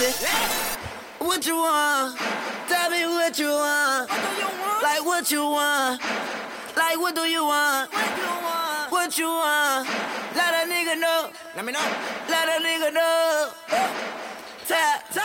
What you want? Tell me what you want. Like what you want? Like what do you want? What you want? Let a nigga know. Let me know. Let a nigga know. Tap.